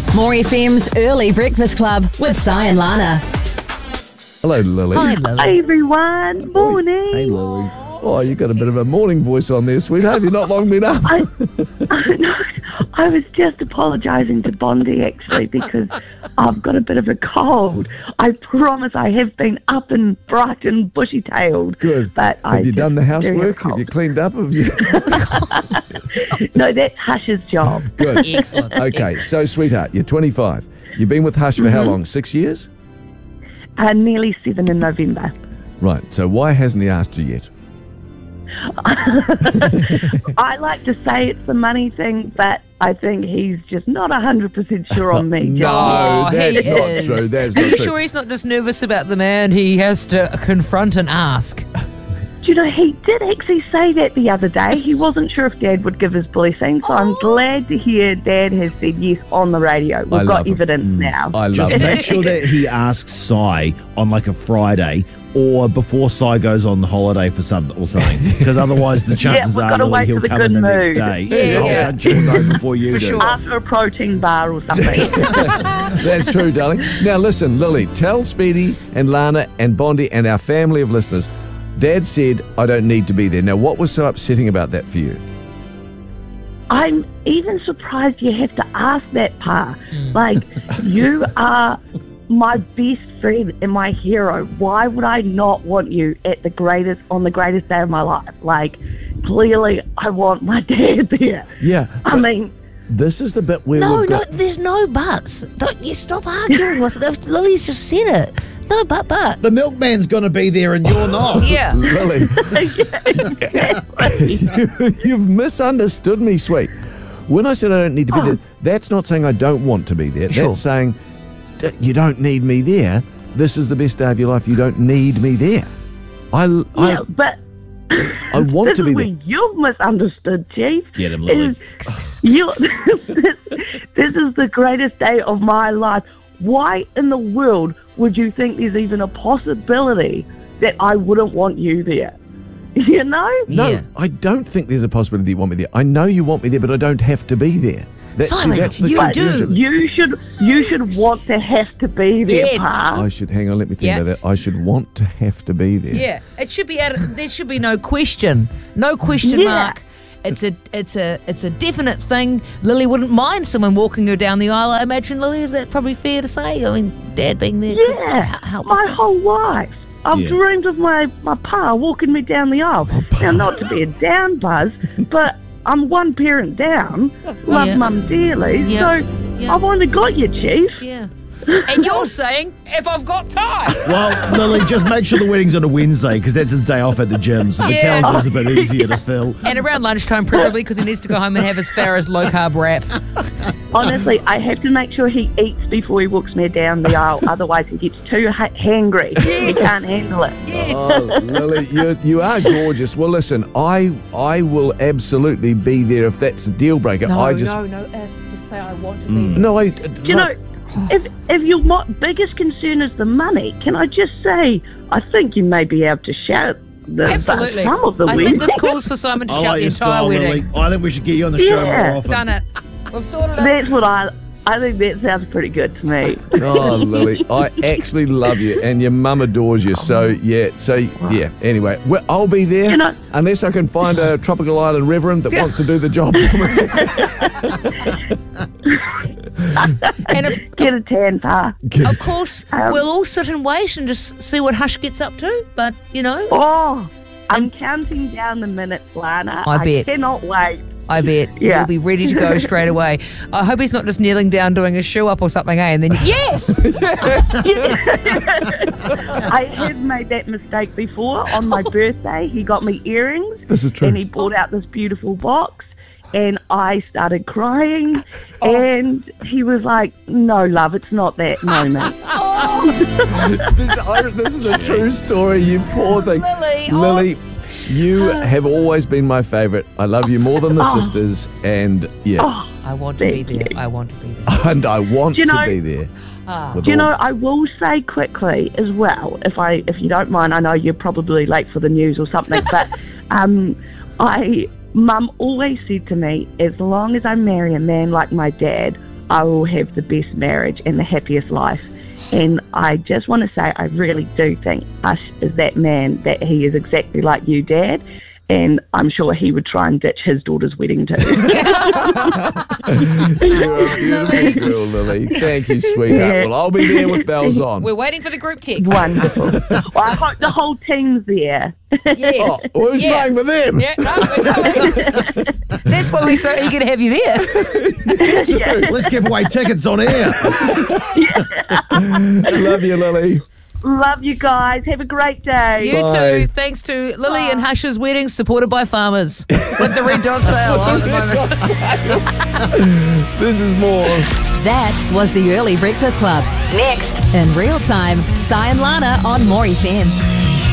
More FM's Early Breakfast Club with Si and Lana. Hello, Lily. Hi, Lily. Hi, everyone. Morning. Hey, Lily. Oh, you got a bit of a morning voice on there, sweetheart. You've not long been up. I was just apologising to Bondi, actually, because I've got a bit of a cold. I promise I have been up and bright and bushy-tailed. Good. But Have you done the housework? Have you cleaned up? Have you? No, that's Hush's job. Good. Excellent. Okay, so, sweetheart, you're 25. You've been with Hush for how long? 6 years? Nearly 7 in November. Right, so why hasn't he asked you yet? I like to say it's the money thing, but I think he's just not 100% sure on me. No, Oh, that's he not is. true. That's Are not you true. sure he's not just nervous about the man he has to confront and ask? Do you know, he did actually say that the other day. He wasn't sure if Dad would give his blessing, so I'm glad to hear Dad has said yes on the radio. We've I got love him. evidence now. I love Just it. make sure that he asks Si on like a Friday or before Si goes on holiday for something or something. Because otherwise the chances we've are gotta Lily, wait he'll for the come in good the next mood. day. Yeah, the whole yeah. country will know before you For do. sure. After a protein bar or something. That's true, darling. Now, listen, Lily, tell Speedy and Lana and Bondi and our family of listeners, Dad said, I don't need to be there. Now, what was so upsetting about that for you? I'm even surprised you have to ask that, Pa. Like, you are my best friend and my hero. Why would I not want you on the greatest day of my life? Like, clearly I want my dad there. Yeah. I mean, This is the bit where No, we've got... there's no buts. Don't you stop arguing with it. Lily's just said it. No, but. The milkman's going to be there and you're not. Yeah. Lily, exactly. you've misunderstood me, sweet. When I said I don't need to be there, that's not saying I don't want to be there. Sure. That's saying you don't need me there. This is the best day of your life. You don't need me there. I but want this to be is there. where you've misunderstood, Chief. Get him, Lily. This is the greatest day of my life. Why in the world would you think there's even a possibility that I wouldn't want you there? You know? No, Yeah. I don't think there's a possibility you want me there. I know you want me there, but I don't have to be there. Simon, that's the you confusion. do. You should want to have to be there, Yes. Pa. I should hang on. Let me think Yeah. about that. I should want to have to be there. Yeah, it should be. There should be no question. No question Yeah. mark. It's a definite thing. Lily wouldn't mind someone walking her down the aisle. I imagine, Lily, is that probably fair to say? I mean, Dad being there could Yeah, help. my whole life. I've Yeah. dreamed of my Pa walking me down the aisle. Now, not to be a down buzz, but I'm one parent down. Love Yeah. Mum dearly, Yeah. so Yeah. I've only got you, Chief. Yeah. And you're saying, if I've got time. Well, Lily, just make sure the wedding's on a Wednesday because that's his day off at the gym, so the Yeah. calendar's a bit easier to fill. And around lunchtime, preferably, because he needs to go home and have his Farrah's low-carb wrap. Honestly, I have to make sure he eats before he walks me down the aisle. Otherwise, he gets too hangry. He can't handle it. Oh, Lily, you are gorgeous. Well, listen, I will absolutely be there if that's a deal breaker. No, just just say I want to be there. no, You know, if your biggest concern is the money, can I just say, I think you may be able to shout Absolutely. some of the I wedding. think this calls for Simon to I shout like the your entire style, wedding. Lily. I think we should get you on the show more Yeah. often. Done it. We've sorted it. That's what I think that sounds pretty good to me. Oh, Lily, I actually love you, and your mum adores you. So yeah. Anyway, well, I'll be there You know- unless I can find a tropical island reverend that wants to do the job for me. And Get a tan, Pa. of course, we'll all sit and wait and just see what Hush gets up to. But, you know, Oh, I'm counting down the minutes, Lana. I bet. cannot wait. I bet Yeah. he'll be ready to go straight away. I hope he's not just kneeling down doing a shoe up or something, eh? And then, yes! I have made that mistake before. On my birthday, he got me earrings. This is true. And he brought out this beautiful box. And I started crying. Oh. And he was like, no, love, it's not that moment. This is a true story, you poor thing. Lily, Lily, you have always been my favourite. I love you more than the sisters, and yeah, I want to be Thank there. you. I want to be there. and I want You to know- be there. Ah. with Do you all- know, I will say quickly as well, if you don't mind, I know you're probably late for the news or something, but Mum always said to me, as long as I marry a man like my dad, I will have the best marriage and the happiest life. And I just want to say, I really do think Ush is that man, that he is exactly like you, Dad. And I'm sure he would try and ditch his daughter's wedding too. You're a beautiful girl, Lily. Thank you, sweetheart. Well, I'll be there with bells on. We're waiting for the group text. Wonderful. Well, I hope the whole team's there. Yes. Oh, who's Yeah. praying for them? Yeah, no, we're coming. That's why we're so eager to have you there. Let's give away tickets on air. Love you, Lily. Love you guys. Have a great day. You Bye. too. Thanks to Lily and Hush's wedding, supported by farmers with the Red Dot sale on at the moment. This is more. That was the Early Breakfast Club. Next, in real time, Cy and Lana on More FM.